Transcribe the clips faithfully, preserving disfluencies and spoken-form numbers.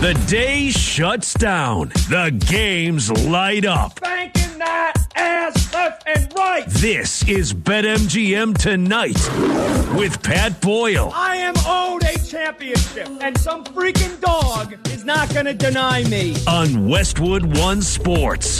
The day shuts down. The games light up. Banking that ass left and right. This is BetMGM Tonight with Pat Boyle. I am owed a championship, and some freaking dog is not going to deny me. On Westwood One Sports.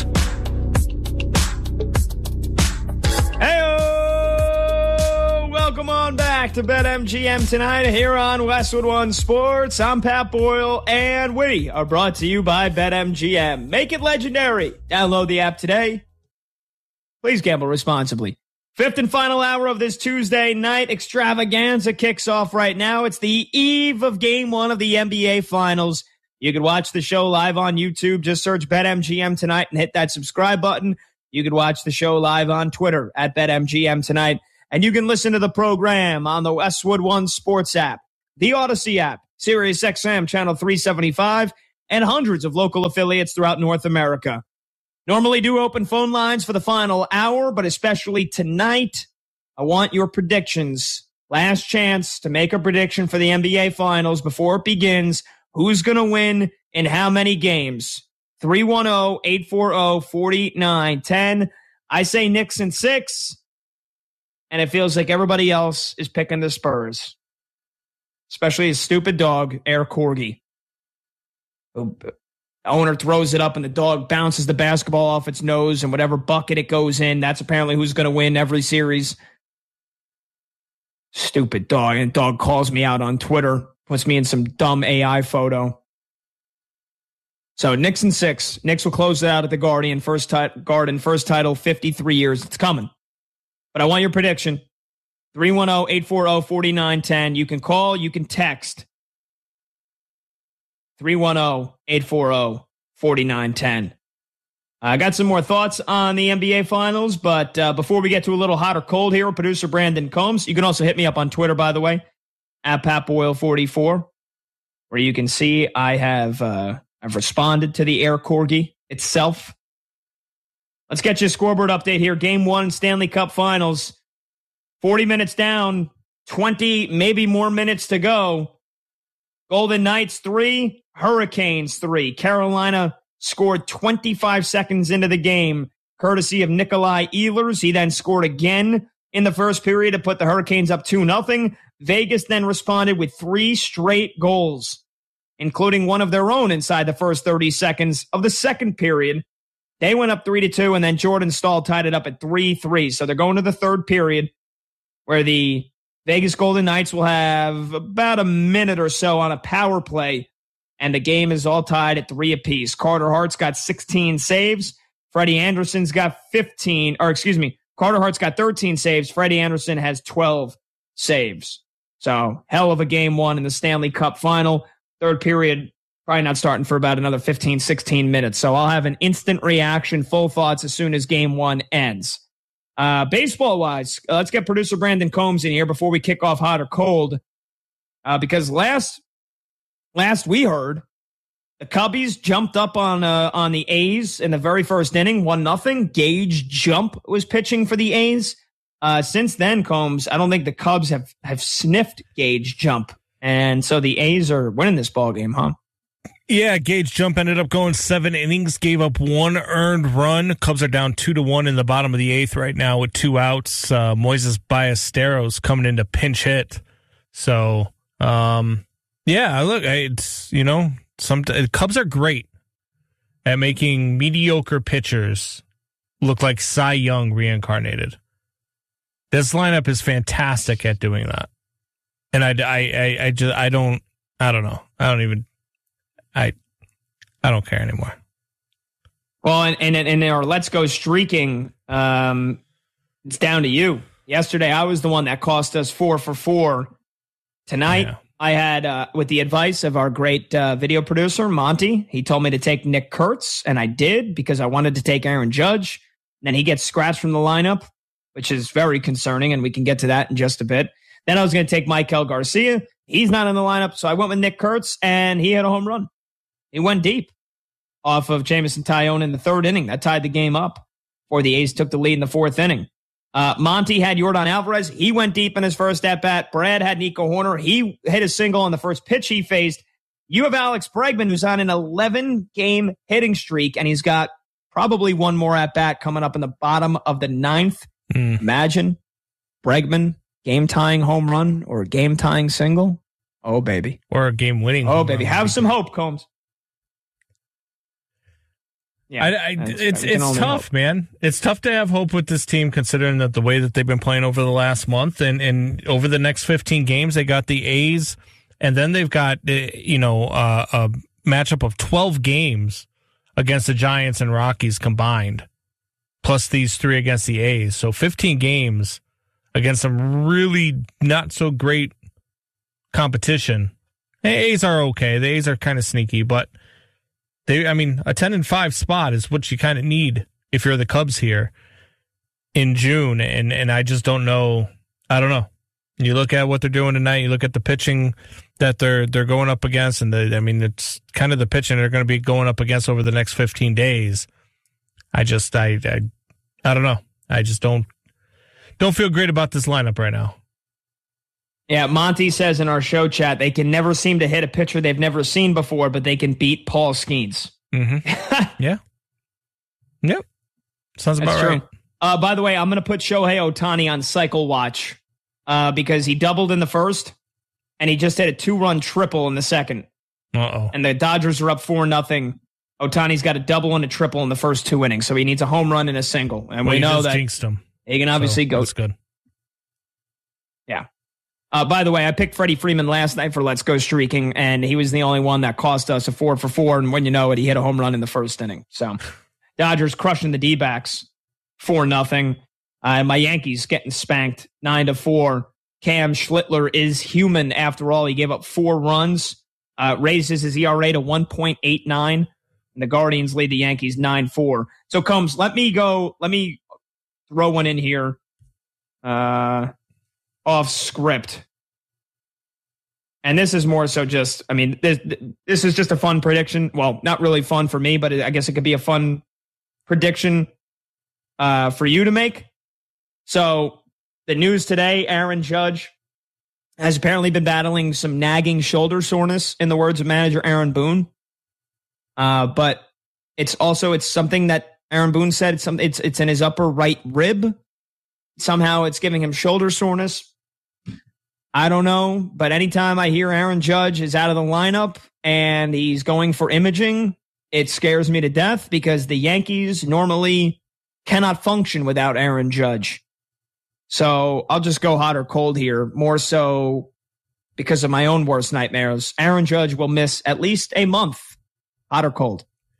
Hey-o! Welcome on back to BetMGM Tonight here on Westwood One Sports. I'm Pat Boyle, and we are brought to you by BetMGM. Make it legendary. Download the app today. Please gamble responsibly. Fifth and final hour of this Tuesday night extravaganza kicks off right now. It's the eve of game one of the N B A Finals. You can watch the show live on YouTube. Just search BetMGM Tonight and hit that subscribe button. You can watch the show live on Twitter at BetMGM Tonight. And you can listen to the program on the Westwood One Sports app, the Odyssey app, Sirius X M Channel three seventy-five, and hundreds of local affiliates throughout North America. Normally do open phone lines for the final hour, but especially tonight, I want your predictions. Last chance to make a prediction for the N B A Finals before it begins. Who's going to win in how many games? three one zero, eight four zero, four nine one zero. I say Knicks in six, and it feels like everybody else is picking the Spurs, especially his stupid dog, Air Corgi. Owner throws it up and the dog bounces the basketball off its nose, and whatever bucket it goes in, that's apparently who's going to win every series. Stupid dog. And dog calls me out on Twitter, puts me in some dumb A I photo. So Knicks in six. Knicks will close it out at the Guardian first ti- Garden. First title, fifty-three years. It's coming. But I want your prediction. three one zero, eight four zero, four nine one zero. You can call, you can text. three one zero, eight four zero, four nine one zero. I got some more thoughts on the N B A Finals, but uh, before we get to a little hot or cold here, producer Brandon Combs, you can also hit me up on Twitter, by the way, at Pat Boyle forty-four, where you can see I have uh, I've responded to the Air Corgi itself. Let's get you a scoreboard update here. Game one, Stanley Cup Finals. forty minutes down, twenty, maybe more minutes to go. Golden Knights three, Hurricanes three. Carolina scored twenty-five seconds into the game, courtesy of Nikolai Ehlers. He then scored again in the first period to put the Hurricanes up two nothing. Vegas then responded with three straight goals, including one of their own inside the first thirty seconds of the second period. They went up three to two, and then Jordan Staal tied it up at three three. So they're going to the third period, where the Vegas Golden Knights will have about a minute or so on a power play, and the game is all tied at three apiece. Carter Hart's got sixteen saves. Freddie Anderson's got fifteen, or excuse me, Carter Hart's got thirteen saves. Freddie Anderson has twelve saves. So hell of a game one in the Stanley Cup Final. Third period, probably not starting for about another fifteen, sixteen minutes. So I'll have an instant reaction, full thoughts as soon as game one ends. Uh, baseball-wise, uh, let's get producer Brandon Combs in here before we kick off hot or cold. Uh, because last last we heard, the Cubbies jumped up on uh, on the A's in the very first inning, one nothing. Gage Jump was pitching for the A's. Uh, since then, Combs, I don't think the Cubs have, have sniffed Gage Jump. And so the A's are winning this ballgame, huh? Yeah, Gage Jump ended up going seven innings, gave up one earned run. Cubs are down two to one in the bottom of the eighth right now with two outs. Uh, Moises Ballesteros coming in to pinch hit. So, um, yeah, look, it's, you know, some Cubs are great at making mediocre pitchers look like Cy Young reincarnated. This lineup is fantastic at doing that. And I, I, I, I just, I don't, I don't know. I don't even, I, I don't care anymore. Well, and, and, and our Let's Go streaking, um, it's down to you. Yesterday, I was the one that cost us four for four. Tonight, yeah. I had, uh, with the advice of our great uh, video producer, Monty, he told me to take Nick Kurtz, and I did because I wanted to take Aaron Judge. And then he gets scratched from the lineup, which is very concerning, and we can get to that in just a bit. Then I was going to take Maikel Garcia. He's not in the lineup, so I went with Nick Kurtz, and he had a home run. He went deep off of Jameson Taillon in the third inning. That tied the game up before the A's took the lead in the fourth inning. Uh, Monty had Yordan Alvarez. He went deep in his first at-bat. Brad had Nico Horner. He hit a single on the first pitch he faced. You have Alex Bregman, who's on an eleven-game hitting streak, and he's got probably one more at-bat coming up in the bottom of the ninth. Mm. Imagine Bregman game-tying home run or a game-tying single. Oh, baby. Or a game-winning. Oh, baby. Have some hope, Combs. Yeah, I, I, it's it's tough, hope. man. It's tough to have hope with this team, considering that the way that they've been playing over the last month, and, and over the next fifteen games, they got the A's, and then they've got you know uh, a matchup of twelve games against the Giants and Rockies combined, plus these three against the A's. So fifteen games against some really not so great competition. The A's are okay. The A's are kind of sneaky, but. They, I mean, a ten and five spot is what you kind of need if you're the Cubs here in June, and and I just don't know. I don't know. You look at what they're doing tonight. You look at the pitching that they're they're going up against, and the, I mean, it's kind of the pitching they're going to be going up against over the next fifteen days. I just, I, I, I don't know. I just don't don't feel great about this lineup right now. Yeah, Monty says in our show chat, they can never seem to hit a pitcher they've never seen before, but they can beat Paul Skeens. Mm-hmm. yeah. Yep. Sounds about right. Uh, by the way, I'm going to put Shohei Ohtani on cycle watch uh, because he doubled in the first, and he just hit a two-run triple in the second. Uh-oh. And the Dodgers are up four nothing. Ohtani's got a double and a triple in the first two innings, so he needs a home run and a single. And well, we know that jinxed him, he can obviously so go. That's good. Yeah. Uh, by the way, I picked Freddie Freeman last night for Let's Go Streaking, and he was the only one that cost us a four for four. And when you know it, he hit a home run in the first inning. So Dodgers crushing the D-backs four nothing. Uh, and my Yankees getting spanked nine to four. Cam Schlittler is human after all. He gave up four runs, uh, raises his E R A to one point eight nine, and the Guardians lead the Yankees nine four. So Combs, let me go. Let me throw one in here. Uh, off script. And this is more so just, I mean, this, this is just a fun prediction. Well, not really fun for me, but I guess it could be a fun prediction uh, for you to make. So the news today, Aaron Judge has apparently been battling some nagging shoulder soreness, in the words of manager Aaron Boone. Uh, but it's also, it's something that Aaron Boone said, it's, some, it's, it's in his upper right rib. Somehow it's giving him shoulder soreness. I don't know, but anytime I hear Aaron Judge is out of the lineup and he's going for imaging, it scares me to death because the Yankees normally cannot function without Aaron Judge. So I'll just go hot or cold here, more so because of my own worst nightmares. Aaron Judge will miss at least a month, hot or cold.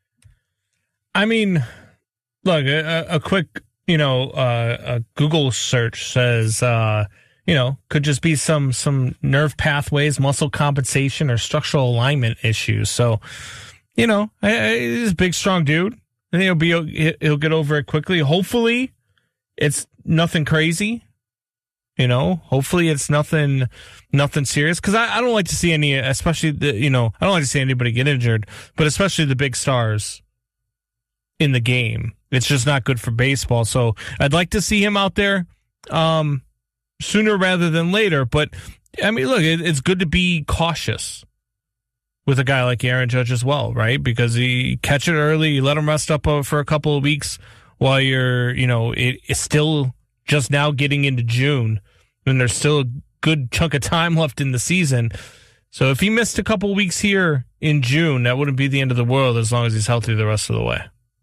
I mean, look, a, a quick, you know, uh, a Google search says, uh, you know, could just be some some nerve pathways, muscle compensation, or structural alignment issues. So, you know, he's a big, strong dude. I think he'll be he'll get over it quickly. Hopefully, it's nothing crazy. You know, hopefully it's nothing nothing serious. Because I, I don't like to see any, especially the you know, I don't like to see anybody get injured, but especially the big stars in the game. It's just not good for baseball. So I'd like to see him out there. Um. Sooner rather than later, but I mean, look, it, it's good to be cautious with a guy like Aaron Judge as well, right? Because you catch it early, you let him rest up uh, for a couple of weeks while you're, you know, it, it's still just now getting into June, and there's still a good chunk of time left in the season. So if he missed a couple of weeks here in June, that wouldn't be the end of the world as long as he's healthy the rest of the way.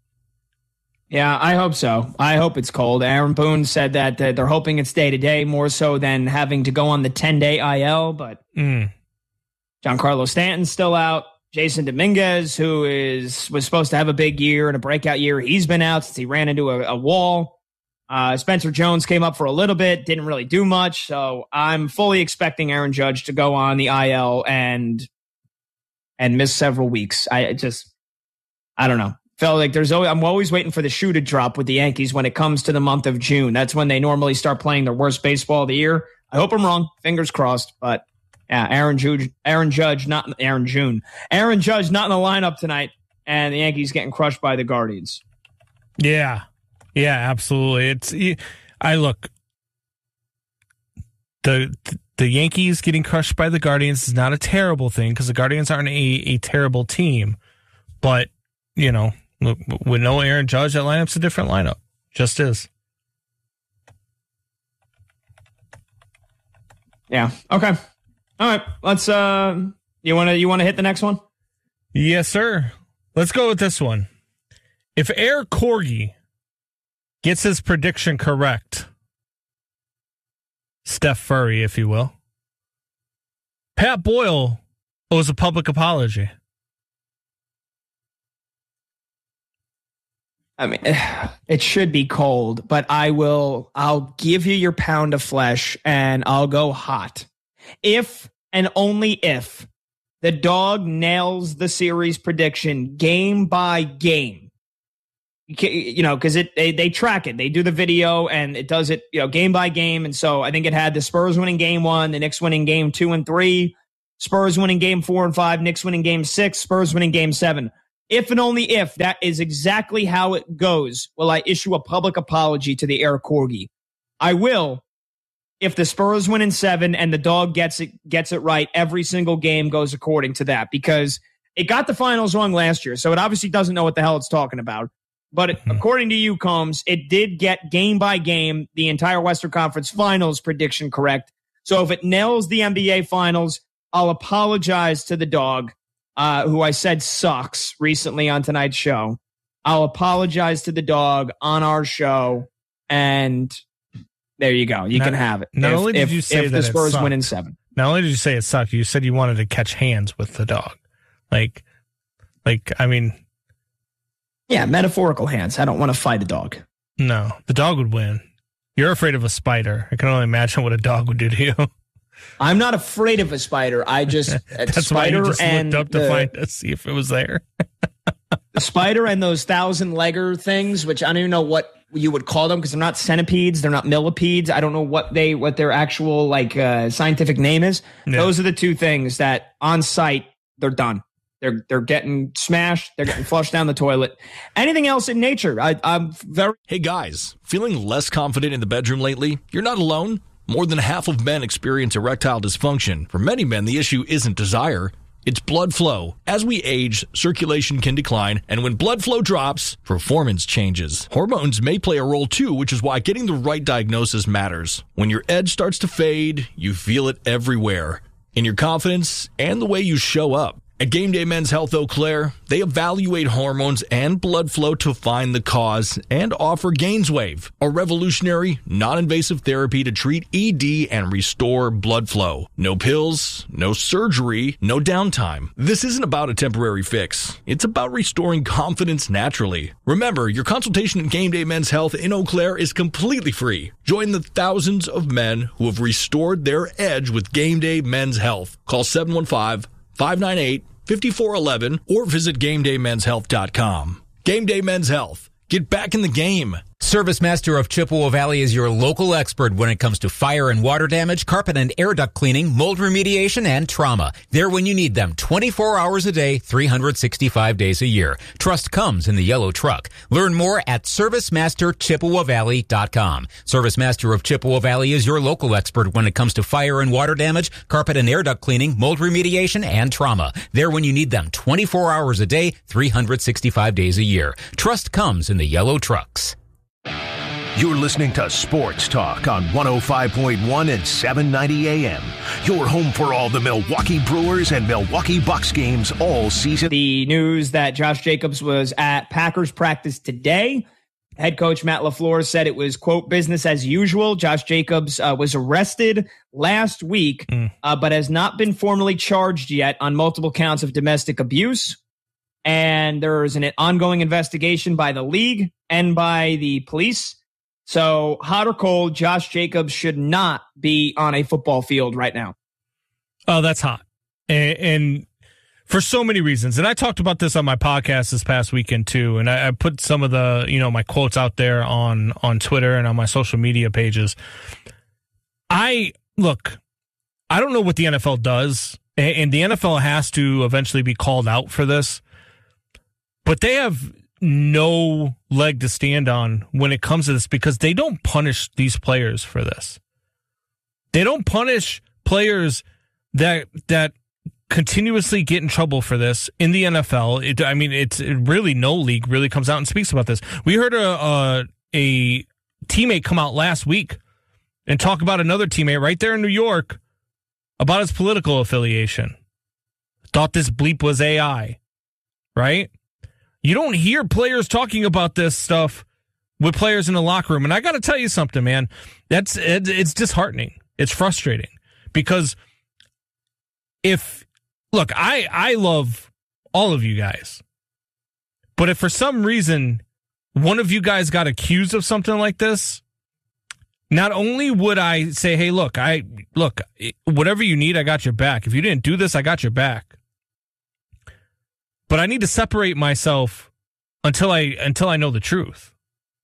Yeah, I hope so. I hope it's cold. Aaron Boone said that uh, they're hoping it's day-to-day more so than having to go on the ten-day I L, but mm. Giancarlo Stanton's still out. Jason Dominguez, who is was supposed to have a big year and a breakout year, he's been out since he ran into a, a wall. Uh, Spencer Jones came up for a little bit, didn't really do much, so I'm fully expecting Aaron Judge to go on the I L and and miss several weeks. I just, I don't know. Felt like there's always, I'm always waiting for the shoe to drop with the Yankees when it comes to the month of June. That's when they normally start playing their worst baseball of the year. I hope I'm wrong. Fingers crossed. But yeah, Aaron Judge, Aaron Judge, not Aaron June. Aaron Judge not in the lineup tonight, and the Yankees getting crushed by the Guardians. Yeah, yeah, absolutely. It's I look the the Yankees getting crushed by the Guardians is not a terrible thing because the Guardians aren't a, a terrible team. But, you know, with no Aaron Judge, that lineup's a different lineup. Just is. Yeah. Okay. All right. Let's. Uh, you want to you want to hit the next one? Yes, sir. Let's go with this one. If Eric Corgi gets his prediction correct, Steph Furry, if you will, Pat Boyle owes a public apology. I mean, it should be cold, but I will, I'll give you your pound of flesh and I'll go hot. If and only if the dog nails the series prediction game by game, you know, because it they, they track it. They do the video and it does it, you know, game by game. And so I think it had the Spurs winning game one, the Knicks winning game two and three, Spurs winning game four and five, Knicks winning game six, Spurs winning game seven. If and only if that is exactly how it goes, will I issue a public apology to the Eric Corgi. I will if the Spurs win in seven and the dog gets it gets it right. Every single game goes according to that because it got the finals wrong last year, so it obviously doesn't know what the hell it's talking about. But it, according to you, Combs, it did get game by game the entire Western Conference Finals prediction correct. So if it nails the N B A Finals, I'll apologize to the dog. Uh, who I said sucks recently on tonight's show. I'll apologize to the dog on our show, and there you go. You not, can have it. Not if, only did if, you say if that the Spurs it win in seven. Not only did you say it sucked, you said you wanted to catch hands with the dog. Like, like I mean, yeah, metaphorical hands. I don't want to fight a dog. No, the dog would win. You're afraid of a spider. I can only imagine what a dog would do to you. I'm not afraid of a spider. I just that's spider why you just and looked up the, to find to see if it was there. The spider and those thousand legger things, which I don't even know what you would call them because they're not centipedes, they're not millipedes. I don't know what they what their actual like uh, scientific name is. Yeah. Those are the two things that on site they're done. They're they're getting smashed. They're getting flushed down the toilet. Anything else in nature? I, I'm very. Hey guys, feeling less confident in the bedroom lately? You're not alone. More than half of men experience erectile dysfunction. For many men, the issue isn't desire, it's blood flow. As we age, circulation can decline, and when blood flow drops, performance changes. Hormones may play a role too, which is why getting the right diagnosis matters. When your edge starts to fade, you feel it everywhere, in your confidence and the way you show up. At Game Day Men's Health Eau Claire, they evaluate hormones and blood flow to find the cause and offer GainsWave, a revolutionary, non-invasive therapy to treat E D and restore blood flow. No pills, no surgery, no downtime. This isn't about a temporary fix. It's about restoring confidence naturally. Remember, your consultation at Game Day Men's Health in Eau Claire is completely free. Join the thousands of men who have restored their edge with Game Day Men's Health. Call seven one five, five nine eight, five four one one or visit game day men's health dot com. Game Day Men's Health. Get back in the game. ServiceMaster of Chippewa Valley is your local expert when it comes to fire and water damage, carpet and air duct cleaning, mold remediation, and trauma. They're when you need them twenty-four hours a day, three hundred sixty-five days a year. Trust comes in the yellow truck. Learn more at service master chippewa valley dot com. ServiceMaster of Chippewa Valley is your local expert when it comes to fire and water damage, carpet and air duct cleaning, mold remediation, and trauma. They're when you need them twenty-four hours a day, three hundred sixty-five days a year. Trust comes in the yellow trucks. You're listening to Sports Talk on one oh five point one and seven ninety A M. Your home for all the Milwaukee Brewers and Milwaukee Bucks games all season. The news that Josh Jacobs was at Packers practice today. Head coach Matt LaFleur said it was, quote, business as usual. Josh Jacobs uh, was arrested last week, mm. uh, but has not been formally charged yet on multiple counts of domestic abuse. And there is an ongoing investigation by the league and by the police. So hot or cold, Josh Jacobs should not be on a football field right now. Oh, that's hot. And, and for so many reasons. And I talked about this on my podcast this past weekend too. And I, I put some of the, you know, my quotes out there on, on Twitter and on my social media pages. I look, I don't know what the N F L does, and the N F L has to eventually be called out for this, but they have no leg to stand on when it comes to this because they don't punish these players for this. They don't punish players that that continuously get in trouble for this in the N F L. It, I mean, it's it really no league really comes out and speaks about this. We heard a, a a teammate come out last week and talk about another teammate right there in New York about his political affiliation. Thought this bleep was A I, right? You don't hear players talking about this stuff with players in the locker room. And I got to tell you something, man. That's it, it's disheartening. It's frustrating because if, look, I, I love all of you guys, but if for some reason one of you guys got accused of something like this, not only would I say, hey, look, I look, whatever you need, I got your back. If you didn't do this, I got your back. But I need to separate myself until I until I know the truth.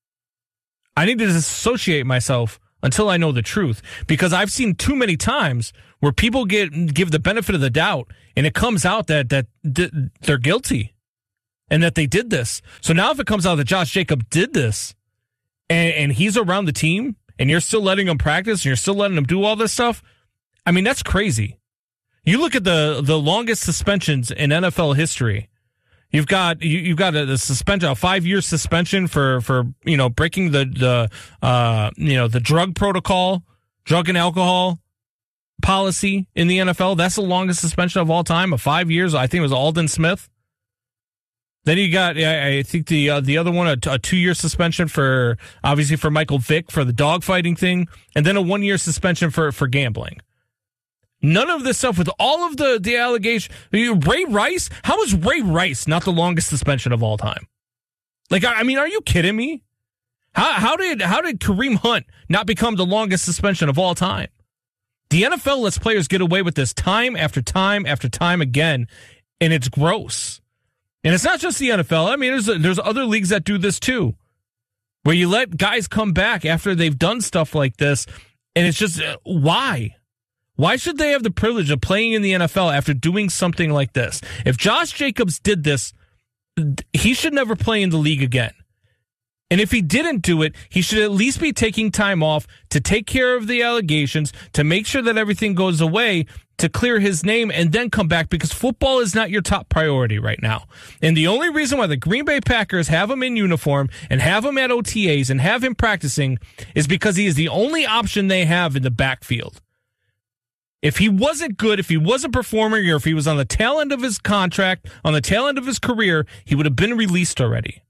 I need to disassociate myself until I know the truth, because I've seen too many times where people get give the benefit of the doubt and it comes out that that they're guilty and that they did this. So now if it comes out that Josh Jacobs did this and, and he's around the team and you're still letting him practice and you're still letting him do all this stuff, I mean, that's crazy. You look at the the longest suspensions in N F L history. You've got you, you've got a, a suspension, a five year suspension for for you know breaking the the uh you know the drug protocol, drug and alcohol policy in the N F L. That's the longest suspension of all time, of five years. I think it was Aldon Smith. Then you got, I think the uh, the other one, a, a two year suspension for obviously for Michael Vick for the dogfighting thing, and then a one year suspension for for gambling. None of this stuff with all of the, the allegations. Ray Rice? How is Ray Rice not the longest suspension of all time? Like, I mean, are you kidding me? How how did how did Kareem Hunt not become the longest suspension of all time? The N F L lets players get away with this time after time after time again, and it's gross. And it's not just the N F L. I mean, there's there's other leagues that do this too, where you let guys come back after they've done stuff like this, and it's just, uh, why? Why should they have the privilege of playing in the N F L after doing something like this? If Josh Jacobs did this, he should never play in the league again. And if he didn't do it, he should at least be taking time off to take care of the allegations, to make sure that everything goes away, to clear his name, and then come back, because football is not your top priority right now. And the only reason why the Green Bay Packers have him in uniform and have him at O T As and have him practicing is because he is the only option they have in the backfield. If he wasn't good, if he wasn't performing, or if he was on the tail end of his contract, on the tail end of his career, he would have been released already.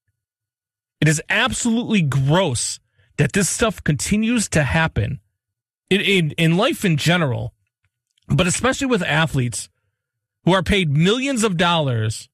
It is absolutely gross that this stuff continues to happen in, in, in life in general, but especially with athletes who are paid millions of dollars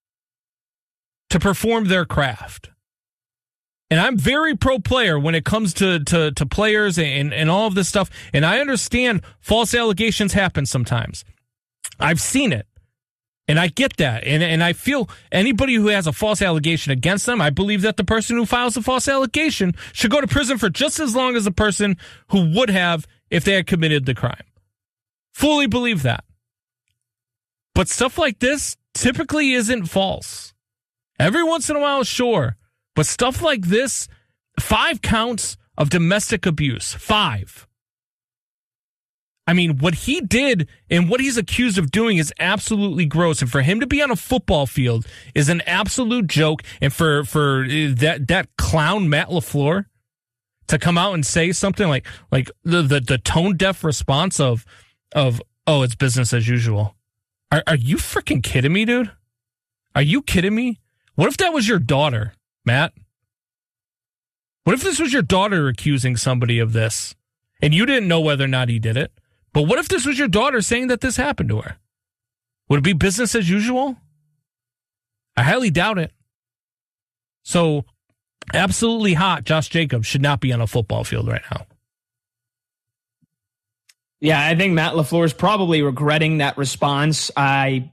to perform their craft. And I'm very pro player when it comes to, to, to players and, and all of this stuff. And I understand false allegations happen sometimes. I've seen it. And I get that. And, and I feel anybody who has a false allegation against them, I believe that the person who files a false allegation should go to prison for just as long as the person who would have if they had committed the crime. Fully believe that. But stuff like this typically isn't false. Every once in a while, sure. But stuff like this, five counts of domestic abuse. Five. I mean, what he did and what he's accused of doing is absolutely gross. And for him to be on a football field is an absolute joke. And for, for that, that clown, Matt LaFleur, to come out and say something like, like the, the, the tone-deaf response of, of, oh, it's business as usual. Are, are you freaking kidding me, dude? Are you kidding me? What if that was your daughter? Matt, what if this was your daughter accusing somebody of this and you didn't know whether or not he did it? But what if this was your daughter saying that this happened to her? Would it be business as usual? I highly doubt it. So, absolutely hot, Josh Jacobs should not be on a football field right now. Yeah, I think Matt LaFleur is probably regretting that response. I...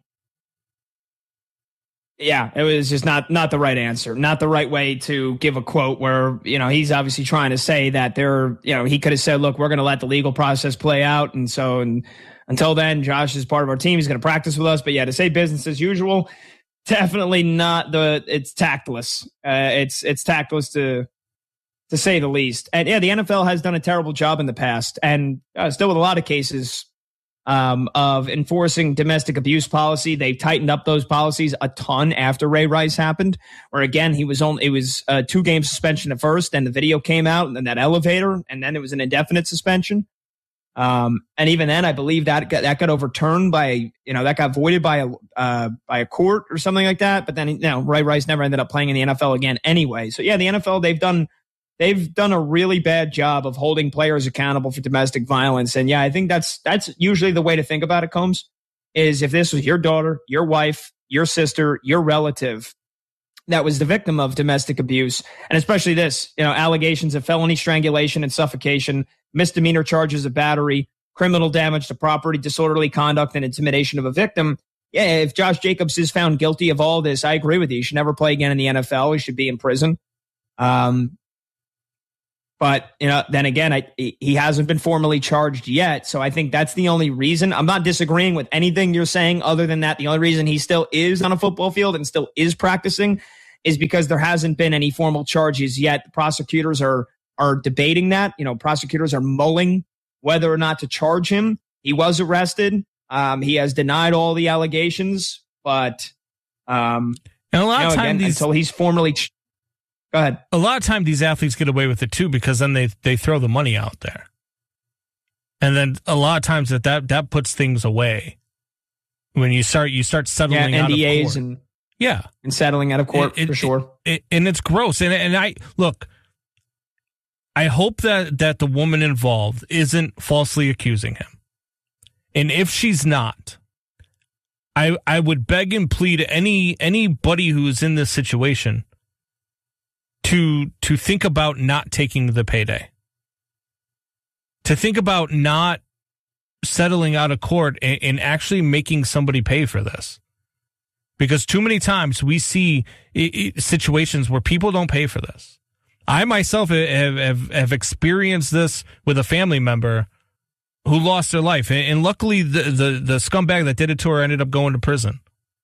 Yeah, it was just not not the right answer, not the right way to give a quote where, you know, he's obviously trying to say that there, you know, he could have said, look, we're going to let the legal process play out. And so and until then, Josh is part of our team. He's going to practice with us. But yeah, to say business as usual, definitely not the, it's tactless. Uh, it's, it's tactless to, to say the least. And yeah, the N F L has done a terrible job in the past, and uh, still with a lot of cases um, of enforcing domestic abuse policy. They've tightened up those policies a ton after Ray Rice happened, where again, he was only, it was a two game suspension at first, and the video came out, and then that elevator, and then it was an indefinite suspension. Um, and even then, I believe that got, that got overturned by, you know, that got voided by a, uh, by a court or something like that. But then, you know, Ray Rice never ended up playing in the N F L again anyway. So yeah, the N F L, they've done, they've done a really bad job of holding players accountable for domestic violence. And yeah, I think that's, that's usually the way to think about it, Combs, is if this was your daughter, your wife, your sister, your relative that was the victim of domestic abuse, and especially this, you know, allegations of felony strangulation and suffocation, misdemeanor charges of battery, criminal damage to property, disorderly conduct, and intimidation of a victim. Yeah, if Josh Jacobs is found guilty of all this, I agree with you. He should never play again in the N F L. He should be in prison. Um, but, you know, then again, I, he hasn't been formally charged yet. So I think that's the only reason. I'm not disagreeing with anything you're saying other than that. The only reason he still is on a football field and still is practicing is because there hasn't been any formal charges yet. The prosecutors are are debating that. You know, prosecutors are mulling whether or not to charge him. He was arrested. Um, he has denied all the allegations, but um, and a lot you know, of time again, these, until he's formally. Ch- Go ahead. A lot of time these athletes get away with it too, because then they they throw the money out there, and then a lot of times that that, that puts things away. When you start you start settling yeah, out N D As of court. and yeah, and settling out of court it, it, for sure. It, it, and it's gross. And and I look. I hope that, that the woman involved isn't falsely accusing him. And if she's not, I I would beg and plead any anybody who is in this situation to to think about not taking the payday. To think about not settling out of court and, and actually making somebody pay for this. Because too many times we see it, it, situations where people don't pay for this. I myself have, have have experienced this with a family member who lost their life, and, and luckily the, the the scumbag that did it to her ended up going to prison.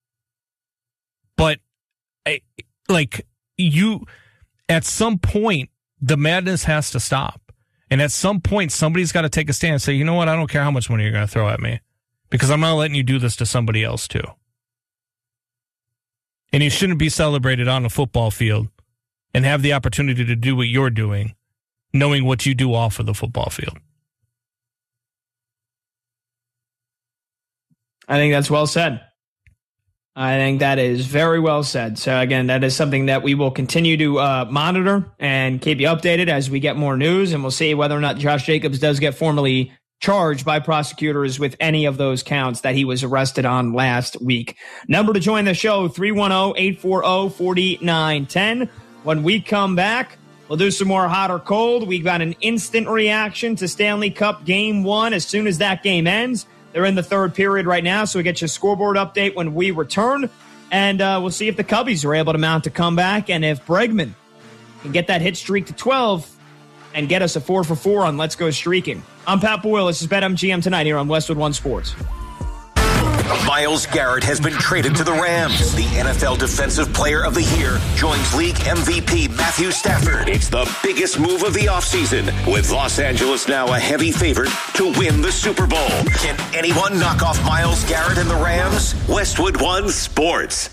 But, I, like you, at some point, the madness has to stop, and at some point, somebody's got to take a stand and say, you know what, I don't care how much money you're going to throw at me, because I'm not letting you do this to somebody else too. And you shouldn't be celebrated on a football field and have the opportunity to do what you're doing, knowing what you do off of the football field. I think that's well said. I think that is very well said. So, again, that is something that we will continue to uh, monitor and keep you updated as we get more news, and we'll see whether or not Josh Jacobs does get formally charged by prosecutors with any of those counts that he was arrested on last week. Number to join the show, three one zero, eight four zero, four nine one zero. When we come back, we'll do some more hot or cold. We've got an instant reaction to Stanley Cup Game one as soon as that game ends. They're in the third period right now, so we get your scoreboard update when we return. And uh, we'll see if the Cubbies are able to mount a comeback and if Bregman can get that hit streak to twelve and get us a four for four on Let's Go Streaking. I'm Pat Boyle. This is BetMGM Tonight here on Westwood One Sports. Myles Garrett has been traded to the Rams. The N F L Defensive Player of the Year joins league M V P Matthew Stafford. It's the biggest move of the offseason, with Los Angeles now a heavy favorite to win the Super Bowl. Can anyone knock off Myles Garrett and the Rams? Westwood One Sports.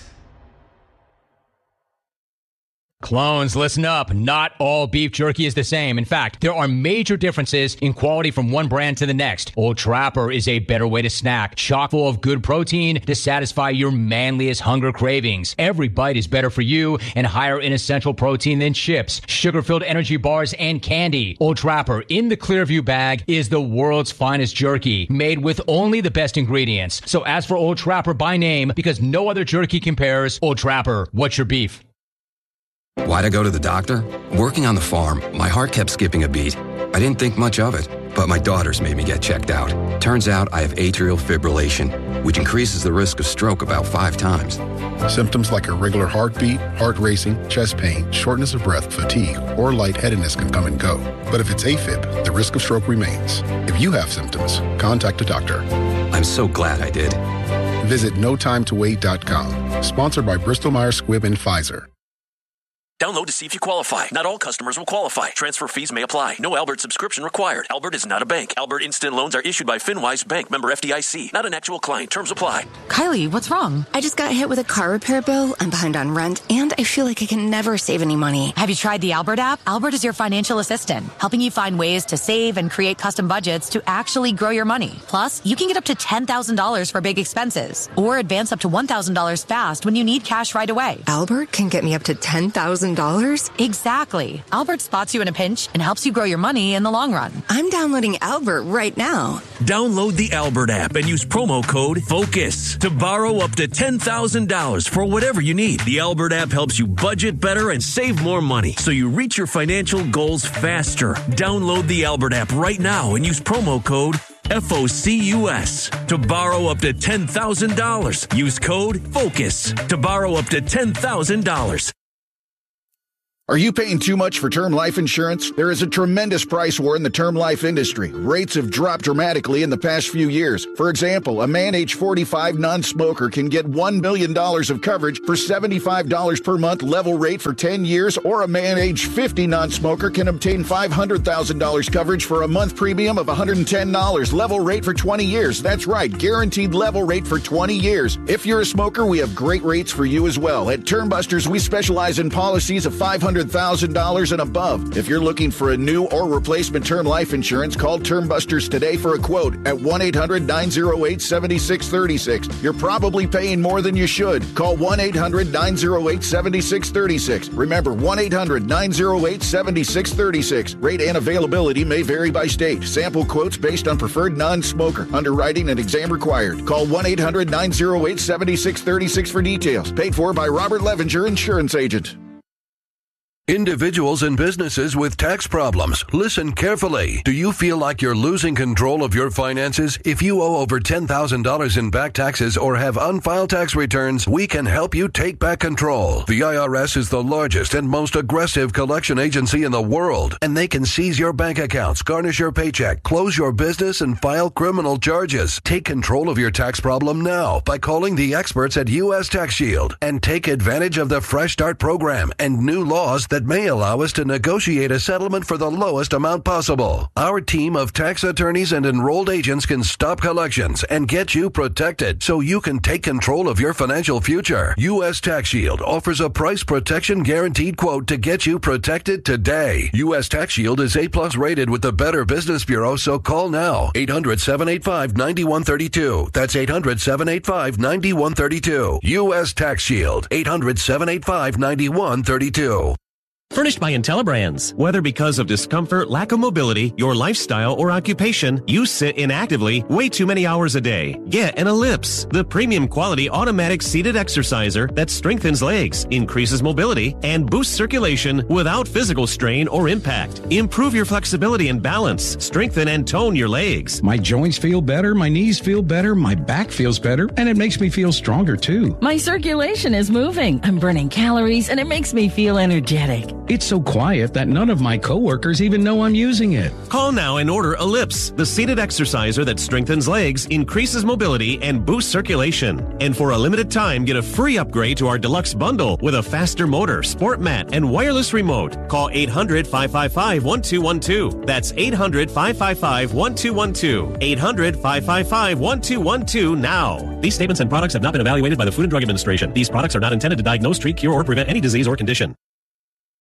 Clones, listen up. Not all beef jerky is the same. In fact, there are major differences in quality from one brand to the next. Old Trapper is a better way to snack, chock full of good protein to satisfy your manliest hunger cravings. Every bite is better for you and higher in essential protein than chips, sugar-filled energy bars, and candy. Old Trapper in the Clearview bag is the world's finest jerky, made with only the best ingredients. So ask for Old Trapper by name, because no other jerky compares. Old Trapper, what's your beef? Why'd I go to the doctor? Working on the farm, my heart kept skipping a beat. I didn't think much of it, but my daughters made me get checked out. Turns out I have atrial fibrillation, which increases the risk of stroke about five times. Symptoms like irregular heartbeat, heart racing, chest pain, shortness of breath, fatigue, or lightheadedness can come and go. But if it's AFib, the risk of stroke remains. If you have symptoms, contact a doctor. I'm so glad I did. Visit no time to wait dot com. Sponsored by Bristol Myers Squibb and Pfizer. Download to see if you qualify. Not all customers will qualify. Transfer fees may apply. No Albert subscription required. Albert is not a bank. Albert Instant Loans are issued by FinWise Bank, member F D I C. Not an actual client. Terms apply. Kylie, what's wrong? I just got hit with a car repair bill. I'm behind on rent, and I feel like I can never save any money. Have you tried the Albert app? Albert is your financial assistant, helping you find ways to save and create custom budgets to actually grow your money. Plus, you can get up to ten thousand dollars for big expenses, or advance up to one thousand dollars fast when you need cash right away. Albert can get me up to ten thousand dollars? Exactly. Albert spots you in a pinch and helps you grow your money in the long run. I'm downloading Albert right now. Download the Albert app and use promo code FOCUS to borrow up to ten thousand dollars for whatever you need. The Albert app helps you budget better and save more money so you reach your financial goals faster. Download the Albert app right now and use promo code F O C U S to borrow up to ten thousand dollars. Use code FOCUS to borrow up to ten thousand dollars. Are you paying too much for term life insurance? There is a tremendous price war in the term life industry. Rates have dropped dramatically in the past few years. For example, a man age forty-five non-smoker can get one million dollars of coverage for seventy-five dollars per month level rate for ten years, or a man age fifty non-smoker can obtain five hundred thousand dollars coverage for a month premium of one hundred ten dollars level rate for twenty years. That's right, guaranteed level rate for twenty years. If you're a smoker, we have great rates for you as well. At Term Busters, we specialize in policies of five hundred thousand dollars and above. If you're looking for a new or replacement term life insurance, call Term Busters today for a quote at one eight hundred nine oh eight seven six three six. You're probably paying more than you should. Call one eight hundred nine oh eight seven six three six. Remember, one eight hundred nine oh eight seven six three six. Rate and availability may vary by state. Sample quotes based on preferred non-smoker. Underwriting and exam required. Call one eight hundred nine oh eight seven six three six for details. Paid for by Robert Levinger, Insurance Agent. Individuals and businesses with tax problems, listen carefully. Do you feel like you're losing control of your finances? If you owe over ten thousand dollars in back taxes or have unfiled tax returns, we can help you take back control. The I R S is the largest and most aggressive collection agency in the world, and they can seize your bank accounts, garnish your paycheck, close your business, and file criminal charges. Take control of your tax problem now by calling the experts at U S Tax Shield and take advantage of the Fresh Start program and new laws that that may allow us to negotiate a settlement for the lowest amount possible. Our team of tax attorneys and enrolled agents can stop collections and get you protected so you can take control of your financial future. U S Tax Shield offers a price protection guaranteed quote to get you protected today. U S Tax Shield is A plus rated with the Better Business Bureau, so call now. eight hundred seven eight five nine one three two. That's eight hundred seven eight five nine one three two. U S Tax Shield. eight hundred seven eight five nine one three two. Furnished by IntelliBrands. Whether because of discomfort, lack of mobility, your lifestyle, or occupation, you sit inactively way too many hours a day. Get an Ellipse, the premium quality automatic seated exerciser that strengthens legs, increases mobility, and boosts circulation without physical strain or impact. Improve your flexibility and balance. Strengthen and tone your legs. My joints feel better, my knees feel better, my back feels better, and it makes me feel stronger too. My circulation is moving. I'm burning calories, and it makes me feel energetic. It's so quiet that none of my coworkers even know I'm using it. Call now and order Ellipse, the seated exerciser that strengthens legs, increases mobility, and boosts circulation. And for a limited time, get a free upgrade to our deluxe bundle with a faster motor, sport mat, and wireless remote. Call eight hundred five five five one two one two. That's eight hundred five five five one two one two. eight hundred five five five one two one two now. These statements and products have not been evaluated by the Food and Drug Administration. These products are not intended to diagnose, treat, cure, or prevent any disease or condition.